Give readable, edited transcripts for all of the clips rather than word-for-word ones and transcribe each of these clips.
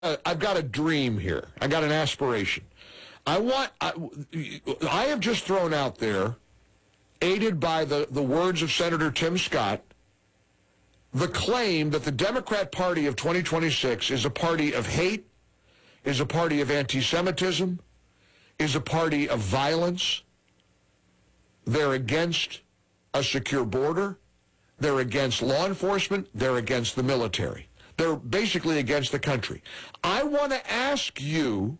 I've got a dream here. I got an aspiration. I have just thrown out there, aided by the words of Senator Tim Scott, the claim that the Democrat Party of 2026 is a party of hate, is a party of anti-Semitism, is a party of violence. They're against a secure border. They're against law enforcement. They're against the military. They're basically against the country. I want to ask you,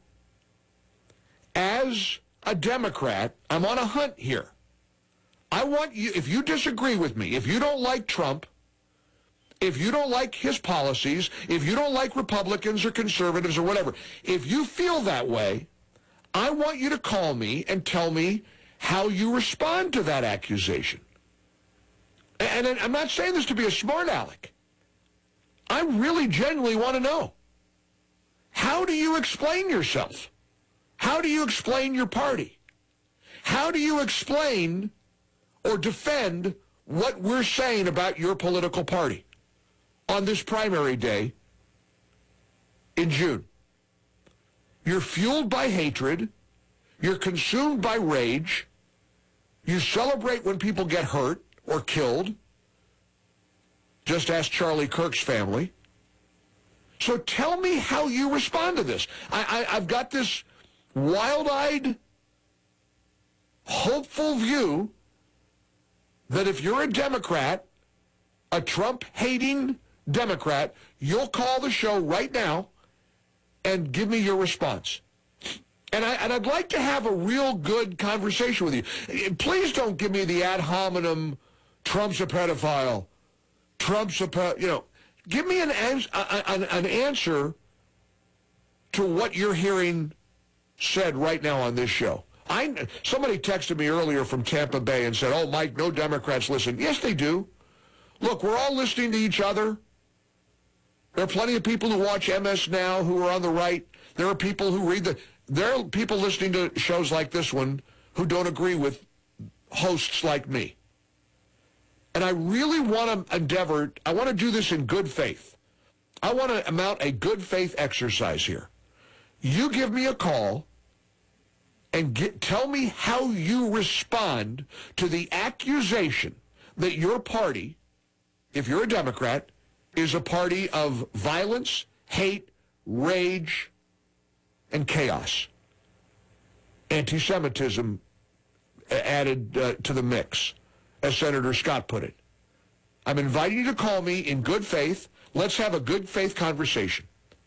as a Democrat, I'm on a hunt here. I want you, if you disagree with me, if you don't like Trump, if you don't like his policies, if you don't like Republicans or conservatives or whatever, if you feel that way, I want you to call me and tell me how you respond to that accusation. And I'm not saying this to be a smart aleck. I really genuinely want to know. How do you explain yourself? How do you explain your party? How do you explain or defend what we're saying about your political party on this primary day in June? You're fueled by hatred. You're consumed by rage. You celebrate when people get hurt or killed. Just ask Charlie Kirk's family. So tell me how you respond to this. I've got this wild-eyed, hopeful view that if you're a Democrat, a Trump-hating Democrat, you'll call the show right now and give me your response. And I'd like to have a real good conversation with you. Please don't give me the ad hominem, Trump's a pedophile, Trump's a give me an answer to what you're hearing said right now on this show. Somebody texted me earlier from Tampa Bay and said, oh, Mike, no Democrats listen. Yes, they do. Look, we're all listening to each other. There are plenty of people who watch MS Now who are on the right. There are people who there are people listening to shows like this one who don't agree with hosts like me. And I really want to I want to do this in good faith. I want to mount a good faith exercise here. You give me a call and tell me how you respond to the accusation that your party, if you're a Democrat, is a party of violence, hate, rage, and chaos. Anti-Semitism added to the mix, as Senator Scott put it. I'm inviting you to call me in good faith. Let's have a good faith conversation.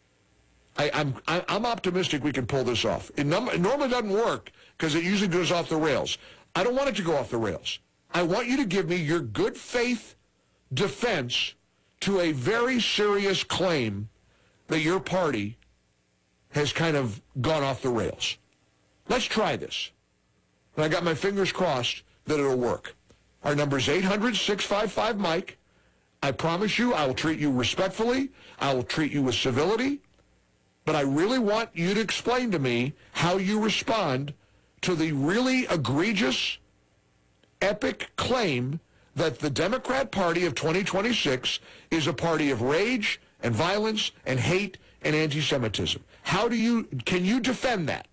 I'm optimistic we can pull this off. It normally doesn't work because it usually goes off the rails. I don't want it to go off the rails. I want you to give me your good faith defense to a very serious claim that your party has kind of gone off the rails. Let's try this. And I got my fingers crossed that it'll work. Our number is 800-655-MIKE. I promise you I will treat you respectfully. I will treat you with civility. But I really want you to explain to me how you respond to the really egregious, epic claim that the Democrat Party of 2026 is a party of rage and violence and hate and anti-Semitism. Can you defend that?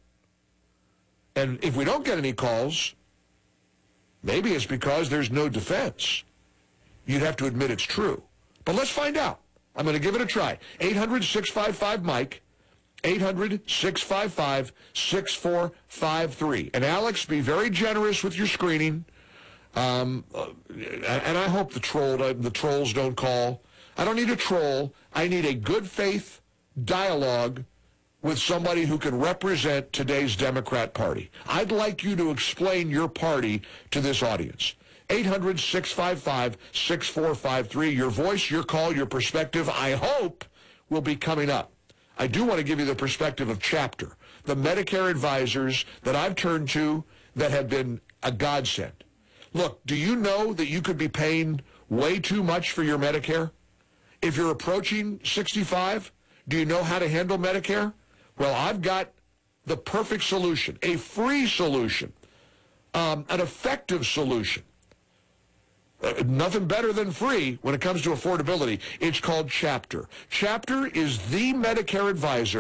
And if we don't get any calls, maybe it's because there's no defense. You'd have to admit it's true. But let's find out. I'm going to give it a try. 800-655-MIKE. 800-655-6453. And Alex, be very generous with your screening. And I hope the trolls don't call. I don't need a troll. I need a good faith dialogue with somebody who can represent today's Democrat Party. I'd like you to explain your party to this audience. 800-655-6453. Your voice, your call, your perspective, I hope, will be coming up. I do want to give you the perspective of Chapter, the Medicare advisors that I've turned to that have been a godsend. Look, do you know that you could be paying way too much for your Medicare? If you're approaching 65, do you know how to handle Medicare? Well, I've got the perfect solution, a free solution, an effective solution. Nothing better than free when it comes to affordability. It's called Chapter. Chapter is the Medicare advisor